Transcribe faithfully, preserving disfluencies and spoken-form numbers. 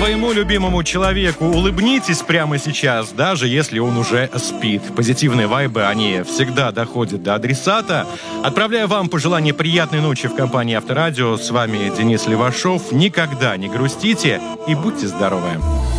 Своему любимому человеку улыбнитесь прямо сейчас, даже если он уже спит. Позитивные вайбы, они всегда доходят до адресата. Отправляю вам пожелание приятной ночи в компании Авторадио. С вами Денис Левашов. Никогда не грустите и будьте здоровы.